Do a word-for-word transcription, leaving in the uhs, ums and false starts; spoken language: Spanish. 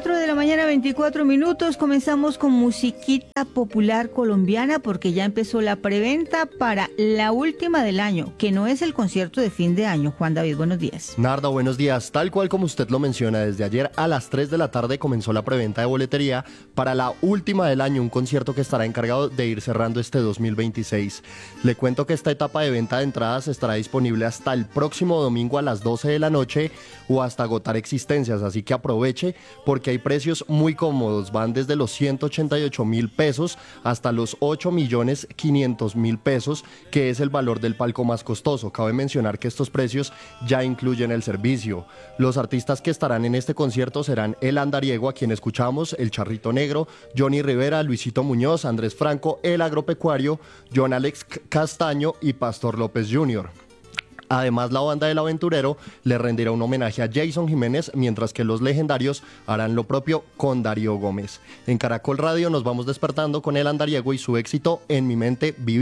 cuatro de la mañana, veinticuatro minutos. Comenzamos con musiquita popular colombiana porque ya empezó la preventa para la última del año, que no es el concierto de fin de año. Juan David, buenos días. Narda, buenos días. Tal cual como usted lo menciona, desde ayer a las tres de la tarde comenzó la preventa de boletería para la última del año, un concierto que estará encargado de ir cerrando este dos mil veintiséis. Le cuento que esta etapa de venta de entradas estará disponible hasta el próximo domingo a las doce de la noche o hasta agotar existencias, así que aproveche porque hay precios muy cómodos, van desde los ciento ochenta y ocho mil pesos hasta los ocho millones quinientos mil pesos, que es el valor del palco más costoso. Cabe mencionar que estos precios ya incluyen el servicio. Los artistas que estarán en este concierto serán El Andariego, a quien escuchamos, El Charrito Negro, Johnny Rivera, Luisito Muñoz, Andrés Franco, El Agropecuario, John Alex Castaño y Pastor López junior Además, la banda del Aventurero le rendirá un homenaje a Jason Jiménez, mientras que los legendarios harán lo propio con Darío Gómez. En Caracol Radio nos vamos despertando con El Andariego y su éxito En mi mente vive.